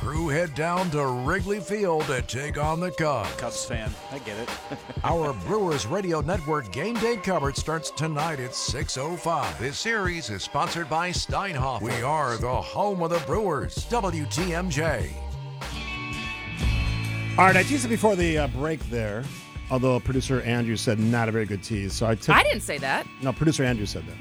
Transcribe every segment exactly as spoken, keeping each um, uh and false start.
crew head down to Wrigley Field to take on the Cubs. Cubs fan, I get it. Our Brewers Radio Network game day coverage starts tonight at six oh five. This series is sponsored by Steinhoff. We are the home of the Brewers. W T M J. All right, I teased it before the uh, break there, although producer Andrew said not a very good tease. So I took. I didn't say that. No, producer Andrew said that.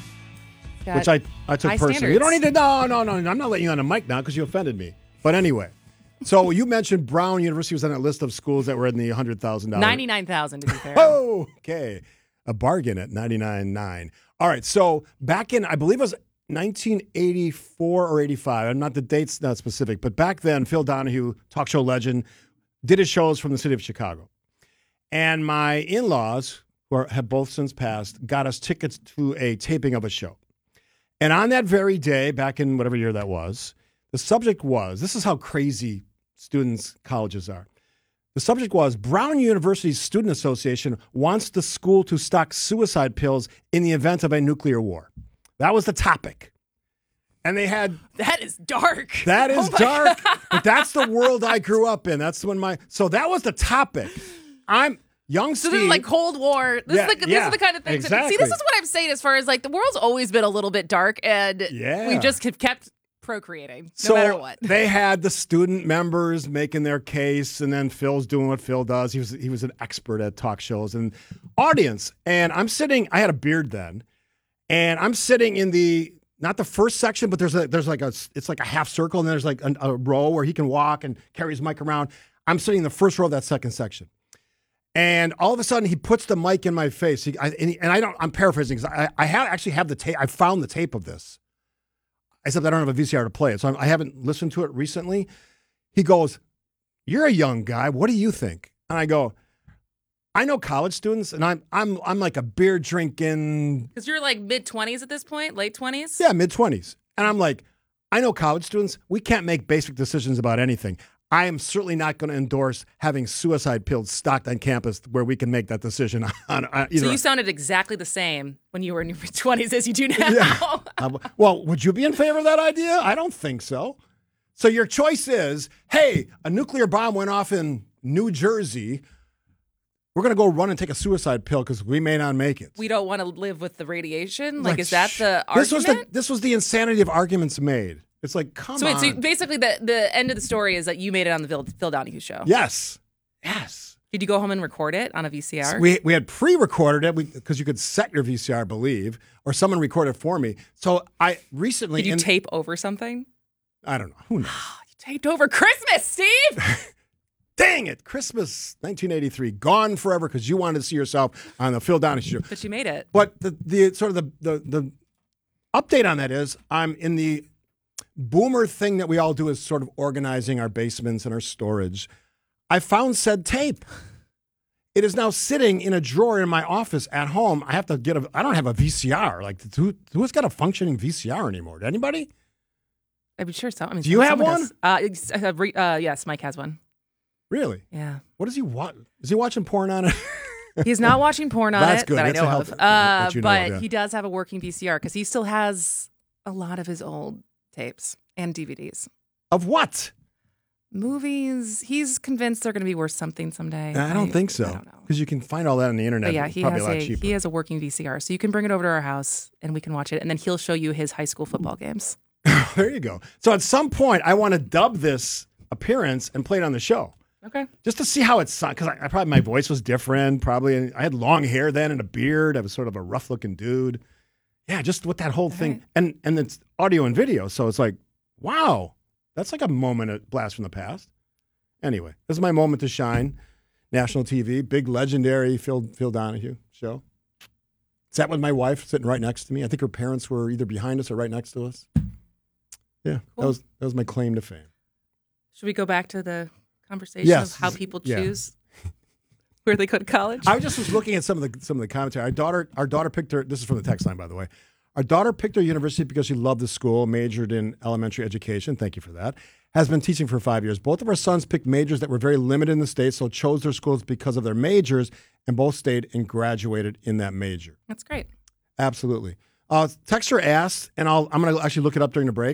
Got Which I, I took high personally. standards. You don't need to, no, no, no. I'm not letting you on the mic now because you offended me. But anyway, so you mentioned Brown University was on a list of schools that were in the one hundred thousand dollars. ninety-nine thousand to be fair. Oh, okay. A bargain at ninety-nine thousand nine hundred. All right, so back in, I believe it was nineteen eighty-four or eighty-five. I'm not, the date's not specific, but back then, Phil Donahue, talk show legend, did his shows from the city of Chicago. And my in-laws, who are, have both since passed, got us tickets to a taping of a show. And on that very day, back in whatever year that was, the subject was, this is how crazy students' colleges are. The subject was, Brown University's Student Association wants the school to stock suicide pills in the event of a nuclear war. That was the topic. And they had... That is dark. That is Oh my dark. God. But that's the world I grew up in. That's when my... So that was the topic. I'm... Young So Steve... this is like Cold War. This, Yeah, is, like, this yeah, is the kind of thing. exactly. See, this is what I'm saying as far as like the world's always been a little bit dark and Yeah. we just have kept procreating no so matter what. They had the student members making their case, and then Phil's doing what Phil does. He was he was an expert at talk shows and audience. And I'm sitting, I had a beard then, and I'm sitting in the, not the first section, but there's a there's like a it's like a half circle, and there's like a, a row where he can walk and carry his mic around. I'm sitting in the first row of that second section. And all of a sudden, he puts the mic in my face. He, I, and, he, and I don't. I'm paraphrasing because I, I have actually have the tape. I found the tape of this, except I don't have a V C R to play it, so I'm, I haven't listened to it recently. He goes, "You're a young guy. What do you think?" And I go, "I know college students, and I'm I'm I'm like a beer drinking, Because you're like mid twenties at this point, late twenties. yeah, mid twenties, and I'm like, I know college students. We can't make basic decisions about anything." I am certainly not going to endorse having suicide pills stocked on campus where we can make that decision on, on either. So you sounded exactly the same when you were in your mid twenties as you do now. Yeah. Um, well, would you be in favor of that idea? I don't think so. So your choice is, hey, a nuclear bomb went off in New Jersey. We're going to go run and take a suicide pill because we may not make it. We don't want to live with the radiation. Like, Like, is that the this argument? was the this was the insanity of arguments made. It's like, come so, wait, on. so basically, the the end of the story is that you made it on the Phil, Phil Donahue show. Yes. Yes. Did you go home and record it on a V C R? So we we had pre-recorded it because you could set your V C R, I believe, or someone recorded it for me. So I recently... Did you in- tape over something? I don't know. Who knows? You taped over Christmas, Steve! Dang it. Christmas nineteen eighty-three. Gone forever because you wanted to see yourself on the Phil Donahue show. But you made it. But the, the sort of the, the, the update on that is I'm in the boomer thing that we all do is sort of organizing our basements and our storage. I found said tape. It is now sitting in a drawer in my office at home. I have to get a, I don't have a V C R. Like, who, who's got a functioning V C R anymore? Anybody? I'm sure so. I mean, Do you have someone one? does. Uh, it's- uh, re- uh, yes, Mike has one. Really? Yeah. What does he watch? Is he watching porn on it? He's not watching porn on That's it good. that That's I a know help- of. Uh, that you know but of, yeah. he does have a working V C R because he still has a lot of his old tapes and D V Ds. Of what? Movies. He's convinced they're going to be worth something someday. I don't think so. I don't know. Because you can find all that on the internet. But yeah, It's he probably has a lot a cheaper. he has a working V C R, so you can bring it over to our house and we can watch it, and then he'll show you his high school football games. There you go. So at some point, I want to dub this appearance and play it on the show. Okay. Just to see how it sounds. Because I, I probably my voice was different. Probably I had long hair then and a beard. I was sort of a rough looking dude. Yeah, just with that whole thing. right. And and it's audio and video. So it's like, wow, that's like a moment, a blast from the past. Anyway, this is my moment to shine. National T V, big legendary Phil Phil Donahue show. Sat with my wife sitting right next to me. I think her parents were either behind us or right next to us. Yeah, Cool. that was that was my claim to fame. Should we go back to the conversation Yes. of how people Yeah. choose where they go to college? I just was looking at some of the some of the commentary. Our daughter, our daughter picked her. This is from the text line, by the way. Our daughter picked her university because she loved the school, majored in elementary education. Thank you for that. Has been teaching for five years. Both of our sons picked majors that were very limited in the state, so chose their schools because of their majors, and both stayed and graduated in that major. That's great. Absolutely. Uh, texter asked, and I'll, I'm going to actually look it up during the break.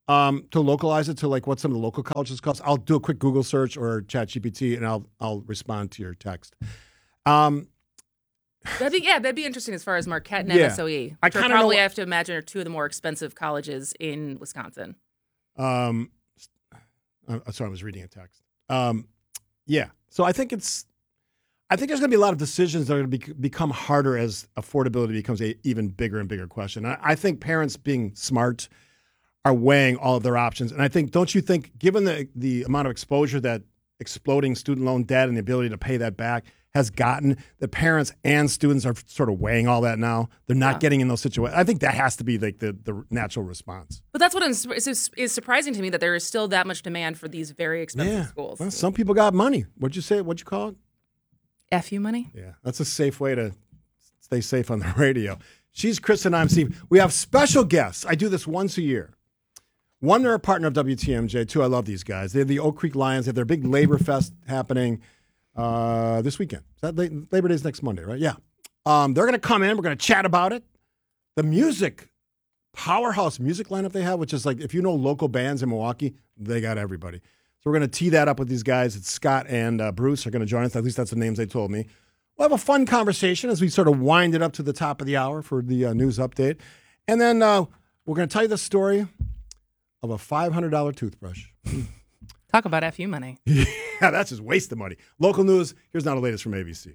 um, to localize it to like what some of the local colleges cost. I'll do a quick Google search or ChatGPT, and I'll I'll respond to your text. Um, That'd be yeah, that'd be interesting as far as Marquette and Yeah. M S O E. I Which are kinda probably know- I have to imagine are two of the more expensive colleges in Wisconsin. um, I'm sorry, I was reading a text. Um, yeah, so I think it's. I think there's going to be a lot of decisions that are going to be, become harder as affordability becomes a even bigger and bigger question. I, I think parents being smart are weighing all of their options. And I think, don't you think, given the, the amount of exposure that exploding student loan debt and the ability to pay that back has gotten, the parents and students are sort of weighing all that now. They're not Yeah. getting in those situations. I think that has to be like the, the natural response. But that's what is, is, is surprising to me that there is still that much demand for these very expensive schools. Well, some people got money. What'd you say? What'd you call it? F you money? Yeah, that's a safe way to stay safe on the radio. She's Kristen, I'm Steve. We have special guests. I do this once a year. One, they're a partner of W T M J. Two, I love these guys. They have the Oak Creek Lions. They have their big Labor Fest happening uh, this weekend. Is that La- Labor Day's next Monday, right? Yeah. Um, they're going to come in. We're going to chat about it. The music, powerhouse music lineup they have, which is like, if you know local bands in Milwaukee, they got everybody. So we're going to tee that up with these guys. It's Scott and uh, Bruce are going to join us. At least that's the names they told me. We'll have a fun conversation as we sort of wind it up to the top of the hour for the uh, news update. And then uh, we're going to tell you the story of a five hundred dollars toothbrush. Talk about F you money. Yeah, that's just waste of money. Local news, here's now the latest from A B C.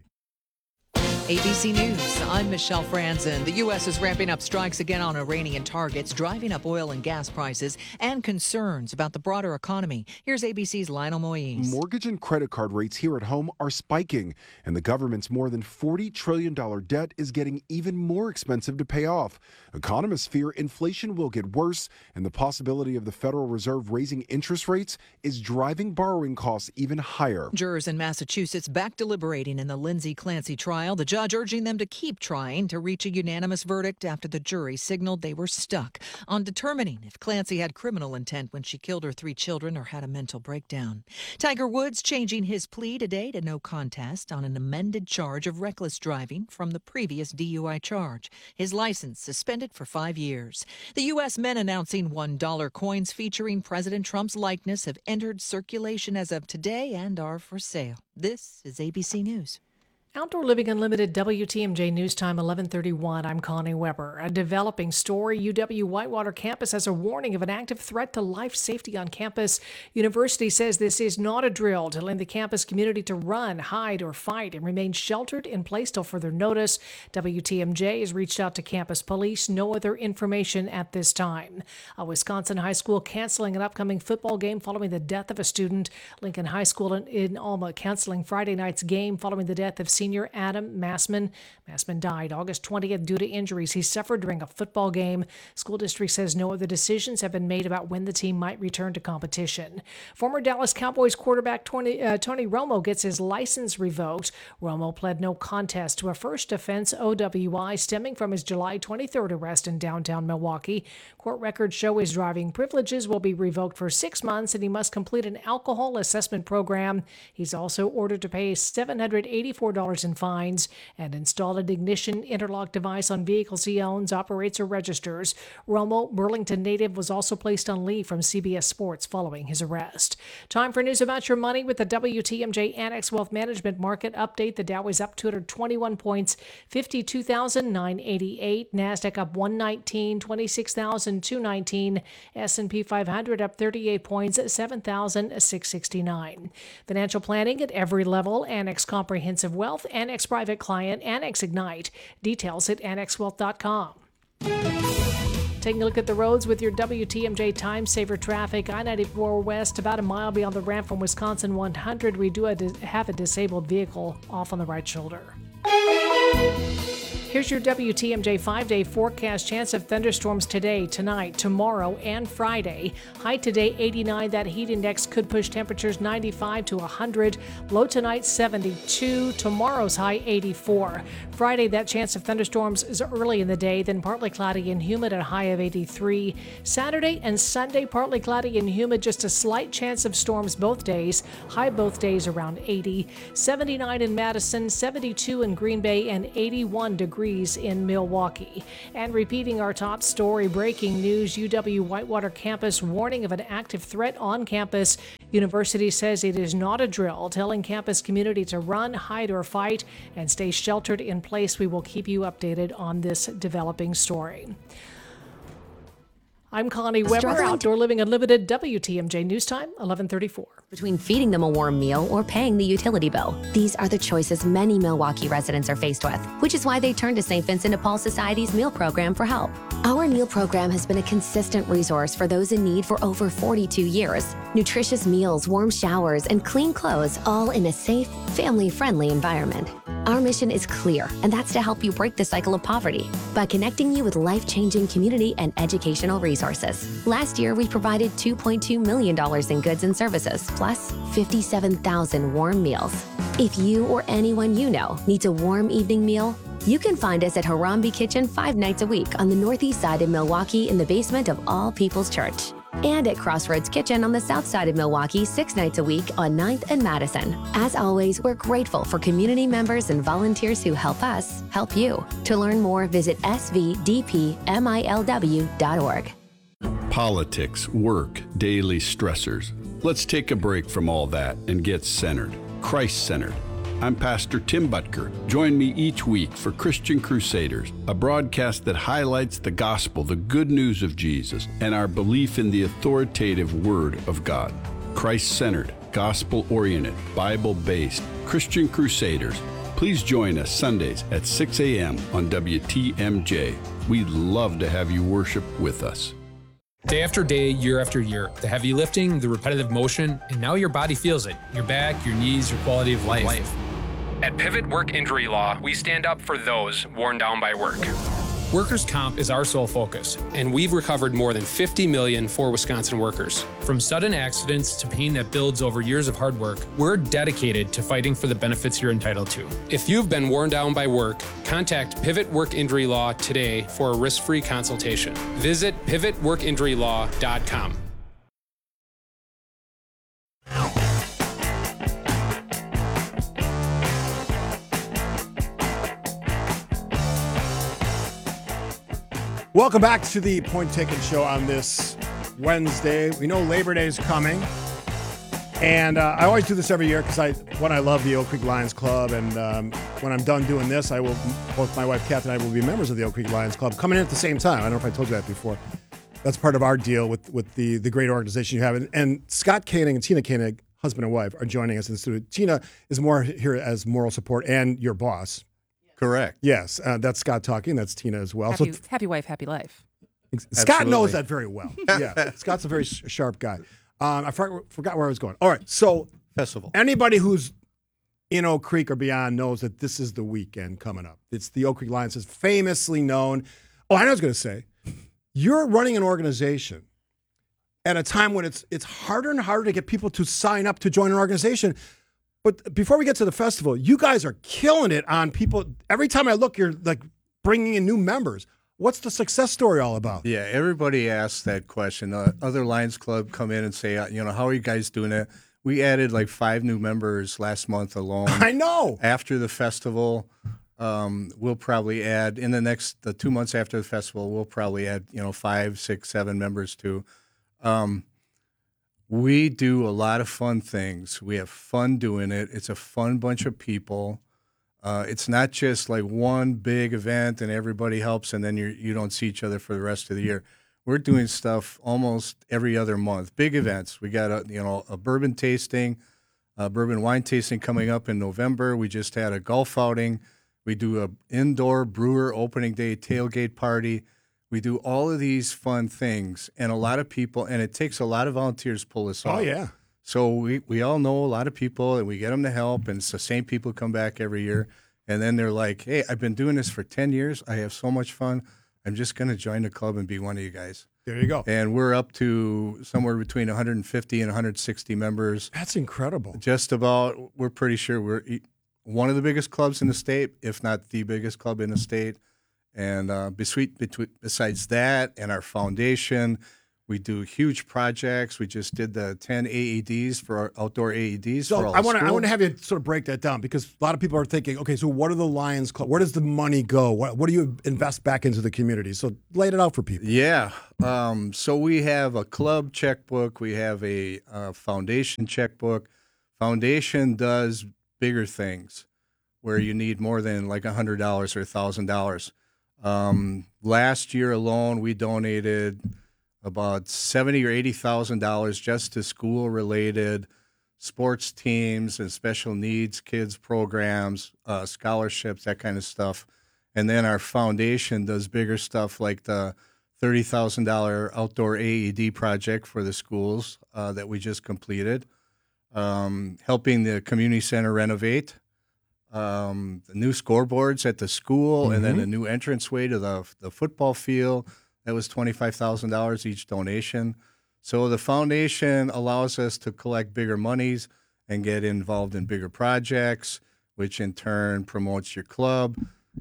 A B C News, I'm Michelle Franzen. The U S is ramping up strikes again on Iranian targets, driving up oil and gas prices and concerns about the broader economy. Here's A B C's Lionel Moise. Mortgage and credit card rates here at home are spiking, and the government's more than forty trillion dollars debt is getting even more expensive to pay off. Economists fear inflation will get worse, and the possibility of the Federal Reserve raising interest rates is driving borrowing costs even higher. Jurors in Massachusetts back deliberating in the Lindsay Clancy trial. The judge urging them to keep trying to reach a unanimous verdict after the jury signaled they were stuck on determining if Clancy had criminal intent when she killed her three children or had a mental breakdown. Tiger Woods changing his plea today to no contest on an amended charge of reckless driving from the previous D U I charge. His license suspended for five years. The U S men announcing one dollar coins featuring President Trump's likeness have entered circulation as of today and are for sale. This is A B C News. Outdoor Living Unlimited, W T M J News Time, eleven thirty-one. I'm Connie Weber. A developing story. U W Whitewater campus has a warning of an active threat to life safety on campus. University says this is not a drill to lend the campus community to run, hide, or fight and remain sheltered in place till further notice. W T M J has reached out to campus police. No other information at this time. A Wisconsin high school canceling an upcoming football game following the death of a student. Lincoln High School in, in Alma canceling Friday night's game following the death of senior Adam Massman. Massman died August twentieth due to injuries he suffered during a football game. School district says no other decisions have been made about when the team might return to competition. Former Dallas Cowboys quarterback Tony, uh, Tony Romo gets his license revoked. Romo pled no contest to a first offense O W I stemming from his July twenty-third arrest in downtown Milwaukee. Court records show his driving privileges will be revoked for six months and he must complete an alcohol assessment program. He's also ordered to pay seven hundred eighty-four dollars in fines and install an ignition interlock device on vehicles he owns, operates, or registers. Romo, Burlington native, was also placed on leave from C B S Sports following his arrest. Time for news about your money with the W T M J Annex Wealth Management Market Update. The Dow is up two hundred twenty-one points, fifty-two thousand nine hundred eighty-eight. NASDAQ up one nineteen, twenty-six thousand two hundred nineteen. S and P five hundred up thirty-eight points, seven thousand six hundred sixty-nine. Financial planning at every level. Annex Comprehensive Wealth, Annex Private Client, Annex Ignite. Details at annex wealth dot com. Taking a look at the roads with your W T M J Time Saver traffic. I ninety-four West, about a mile beyond the ramp from Wisconsin one hundred. We do have a disabled vehicle off on the right shoulder. Here's your W T M J five-day forecast. Chance of thunderstorms today, tonight, tomorrow, and Friday. High today, eighty-nine. That heat index could push temperatures ninety-five to one hundred. Low tonight, seventy-two. Tomorrow's high, eighty-four. Friday, that chance of thunderstorms is early in the day, then partly cloudy and humid at a high of eighty-three. Saturday and Sunday, partly cloudy and humid, just a slight chance of storms both days. High both days around eighty. seventy-nine in Madison, seventy-two in Green Bay, and eighty-one degrees degrees in Milwaukee. And repeating our top story, breaking news, U W-Whitewater campus warning of an active threat on campus. University says it is not a drill, telling campus community to run, hide, or fight and stay sheltered in place. We will keep you updated on this developing story. I'm Connie Weber, Struggling. Outdoor Living Unlimited, W T M J News Time, eleven thirty-four. Between feeding them a warm meal or paying the utility bill. These are the choices many Milwaukee residents are faced with, which is why they turn to Saint Vincent de Paul Society's meal program for help. Our meal program has been a consistent resource for those in need for over forty-two years. Nutritious meals, warm showers, and clean clothes, all in a safe, family-friendly environment. Our mission is clear, and that's to help you break the cycle of poverty by connecting you with life-changing community and educational resources. Last year, we provided two point two million dollars in goods and services, plus fifty-seven thousand warm meals. If you or anyone you know needs a warm evening meal, you can find us at Harambe Kitchen five nights a week on the northeast side of Milwaukee in the basement of All People's Church. And at Crossroads Kitchen on the south side of Milwaukee six nights a week on ninth and Madison. As always, we're grateful for community members and volunteers who help us help you. To learn more, visit s v d p mil w dot org. Politics, work, daily stressors. Let's take a break from all that and get centered, Christ-centered. I'm Pastor Tim Butker. Join me each week for Christian Crusaders, a broadcast that highlights the gospel, the good news of Jesus, and our belief in the authoritative Word of God. Christ-centered, gospel-oriented, Bible-based, Christian Crusaders. Please join us Sundays at six a.m. on W T M J. We'd love to have you worship with us. Day after day, year after year, the heavy lifting, the repetitive motion, and now your body feels it. Your back, your knees, your quality of life. life. At Pivot Work Injury Law, we stand up for those worn down by work. Workers' comp is our sole focus, and we've recovered more than fifty million dollars for Wisconsin workers. From sudden accidents to pain that builds over years of hard work, we're dedicated to fighting for the benefits you're entitled to. If you've been worn down by work, contact Pivot Work Injury Law today for a risk-free consultation. Visit pivot work injury law dot com. Welcome back to the Point Taken Show on this Wednesday. We know Labor Day is coming, and uh, I always do this every year because I, one, I love the Oak Creek Lions Club, and um, when I'm done doing this, I will, both my wife Kath and I will be members of the Oak Creek Lions Club, coming in at the same time. I don't know if I told you that before. That's part of our deal with with the the great organization you have, and, and Scott Koenig and Tina Koenig, husband and wife, are joining us in the studio. Tina is more here as moral support and your boss. Correct. Yes, uh, that's Scott talking. That's Tina as well. Happy, so, happy wife, happy life. Scott Absolutely. knows that very well. Yeah, Scott's a very sh- sharp guy. Um, I forgot, forgot where I was going. All right, so Festival. Anybody who's in Oak Creek or beyond knows that this is the weekend coming up. It's the Oak Creek Lions, is famously known. Oh, I know what I was going to say. You're running an organization at a time when it's it's harder and harder to get people to sign up to join an organization. But before we get to the festival, you guys are killing it on people. Every time I look, you're like bringing in new members. What's the success story all about? Yeah, everybody asks that question. Uh, other Lions Club come in and say, uh, you know, how are you guys doing it? We added like five new members last month alone. I know. After the festival, um, we'll probably add, in the next, the two months after the festival, we'll probably add, you know, five, six, seven members too. Um, we do a lot of fun things. We have fun doing it. It's a fun bunch of people. Uh, it's not just like one big event and everybody helps and then you you don't see each other for the rest of the year. We're doing stuff almost every other month. Big events. We got a you know a bourbon tasting, a bourbon wine tasting coming up in November. We just had a golf outing. We do a indoor brewer opening day tailgate party. We do all of these fun things, and a lot of people, and it takes a lot of volunteers to pull this off. Oh, yeah. So we, we all know a lot of people, and we get them to help, and it's the same people come back every year. And then they're like, hey, I've been doing this for ten years. I have so much fun. I'm just going to join the club and be one of you guys. There you go. And we're up to somewhere between one hundred fifty and one hundred sixty members. That's incredible. Just about, we're pretty sure we're one of the biggest clubs in the state, if not the biggest club in the state. And uh, between, between, besides that and our foundation, We do huge projects. We just did the ten A E Ds for our outdoor A E Ds. So for all I the want to I schools. want to have you sort of break that down because a lot of people are thinking, okay, so what are the Lions Club? Where does the money go? What, what do you invest back into the community? So lay it out for people. Yeah. Um, so we have a club checkbook. We have a uh, foundation checkbook. Foundation does bigger things where you need more than like one hundred dollars or one thousand dollars. Um, last year alone, we donated about seventy or eighty thousand dollars just to school-related sports teams and special needs kids programs, uh, scholarships, that kind of stuff. And then our foundation does bigger stuff like the thirty thousand dollars outdoor A E D project for the schools uh, that we just completed, um, helping the community center renovate, um, the new scoreboards at the school, mm-hmm. and then a new entranceway to the the football field. That was twenty-five thousand dollars each donation. So the foundation allows us to collect bigger monies and get involved in bigger projects, which in turn promotes your club.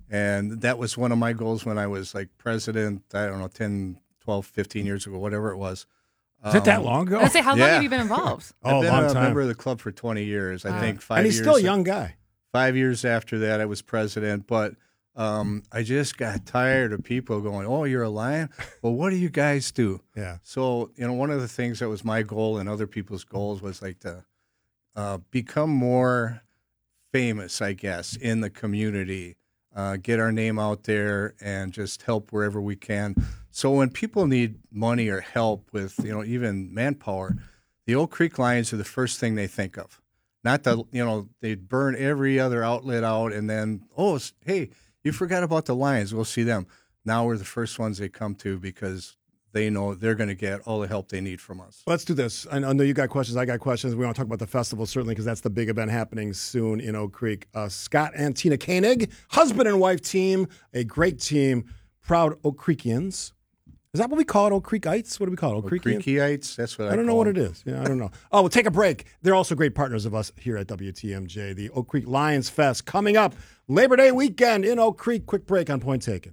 And that was one of my goals when I was like president, I don't know, ten, twelve, fifteen years ago, whatever it was. Is it that long ago? I say, how long yeah. have you been involved? Oh, I've been long a time. member of the club for twenty years. I Wow. think five and he's years. still a young guy. Five years after that, I was president. But um, I just got tired of people going, oh, you're a Lion? Well, what do you guys do? Yeah. So, you know, one of the things that was my goal and other people's goals was like to uh, become more famous, I guess, in the community. Uh, get our name out there and just help wherever we can. So when people need money or help with, you know, even manpower, the Oak Creek Lions are the first thing they think of. Not the, you know, they burn every other outlet out and then, oh, it's, hey, you forgot about the Lions. We'll see them. Now we're the first ones they come to because they know they're going to get all the help they need from us. Let's do this. I know you got questions. I got questions. We want to talk about the festival, certainly, because that's the big event happening soon in Oak Creek. Uh, Scott and Tina Koenig, husband and wife team, a great team, proud Oak Creekians. Is that what we call it, Oak Creekites? What do we call it, Oak, Oak Creekians? Creekites, that's what I I don't call know what them. it is. Yeah, I don't know. Oh, we'll take a break. They're also great partners of us here at W T M J. The Oak Creek Lions Fest coming up Labor Day weekend in Oak Creek. Quick break on Point Taken.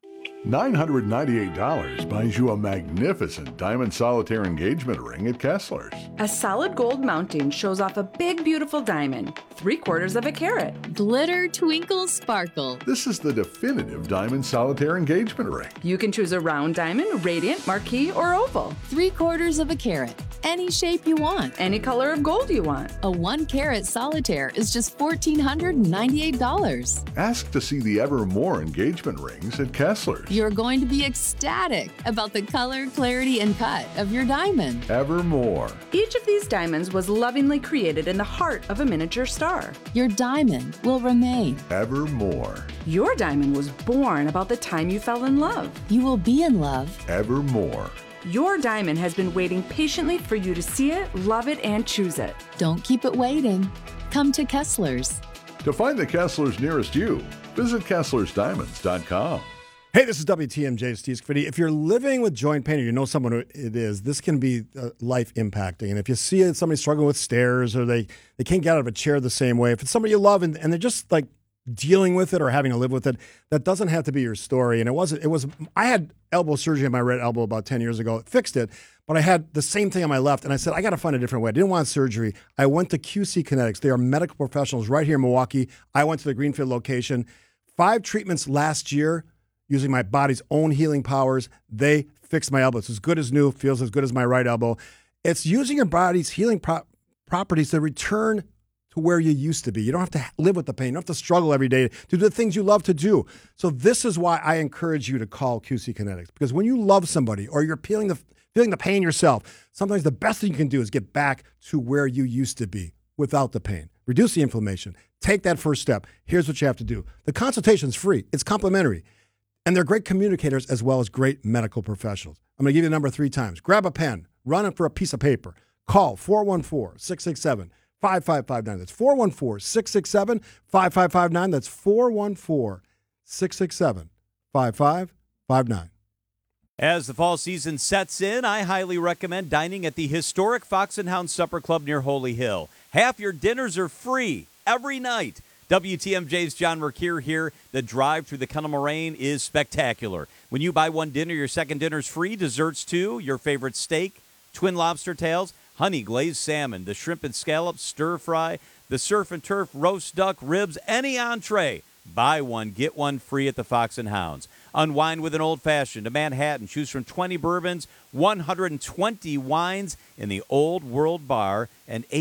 nine hundred ninety-eight dollars buys you a magnificent diamond solitaire engagement ring at Kessler's. A solid gold mounting shows off a big, beautiful diamond, three quarters of a carat. Glitter, twinkle, sparkle. This is the definitive diamond solitaire engagement ring. You can choose a round diamond, radiant, marquise, or oval. Three quarters of a carat. Any shape you want. Any color of gold you want. A one carat solitaire is just one thousand four hundred ninety-eight dollars. Ask to see the Evermore engagement rings at Kessler's. You're going to be ecstatic about the color, clarity, and cut of your diamond. Evermore. Each of these diamonds was lovingly created in the heart of a miniature star. Your diamond will remain. Evermore. Your diamond was born about the time you fell in love. You will be in love. Evermore. Your diamond has been waiting patiently for you to see it, love it, and choose it. Don't keep it waiting. Come to Kessler's. To find the Kessler's nearest you, visit Kesslers Diamonds dot com. Hey, this is W T M J, Steve Scafidi. If you're living with joint pain or you know someone who it is, this can be uh, life impacting. And if you see somebody struggling with stairs or they, they can't get out of a chair the same way, if it's somebody you love and, and they're just like dealing with it or having to live with it, that doesn't have to be your story. And it wasn't, it was, I had elbow surgery on my right elbow about ten years ago. It fixed it, but I had the same thing on my left. And I said, I got to find a different way. I didn't want surgery. I went to Q C Kinetics. They are medical professionals right here in Milwaukee. I went to the Greenfield location. Five treatments last year using my body's own healing powers. They fixed my elbow. It's as good as new, feels as good as my right elbow. It's using your body's healing pro- properties to return to where you used to be. You don't have to live with the pain. You don't have to struggle every day to do the things you love to do. So this is why I encourage you to call Q C Kinetics, because when you love somebody or you're feeling the, feeling the pain yourself, sometimes the best thing you can do is get back to where you used to be without the pain. Reduce the inflammation. Take that first step. Here's what you have to do. The consultation is free. It's complimentary. And they're great communicators as well as great medical professionals. I'm going to give you the number three times. Grab a pen. Run it for a piece of paper. Call four one four, six six seven, five five five nine. That's four one four, six six seven, five five five nine. That's four one four, six six seven, five five five nine. As the fall season sets in, I highly recommend dining at the historic Fox and Hound Supper Club near Holy Hill. Half your dinners are free every night. W T M J's John Mercure here. The drive through the Kennel Moraine is spectacular. When you buy one dinner, your second dinner's free. Desserts, too. Your favorite steak, twin lobster tails, honey glazed salmon, the shrimp and scallops, stir fry, the surf and turf, roast duck, ribs, any entree. Buy one, get one free at the Fox and Hounds. Unwind with an old-fashioned, a Manhattan. Choose from twenty bourbons, one hundred twenty wines in the Old World Bar, and eight